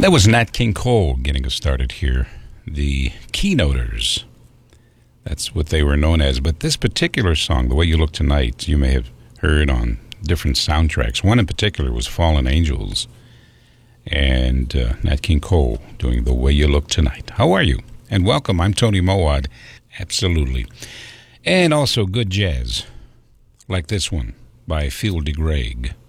That was Nat King Cole getting us started here. The Keynoters. That's what they were known as. But this particular song, The Way You Look Tonight, you may have heard on different soundtracks. One in particular was Fallen Angels. And Nat King Cole doing The Way You Look Tonight. How are you? And welcome. I'm Tony Mowad. Absolutely. And also good jazz, like this one by Phil DeGreg.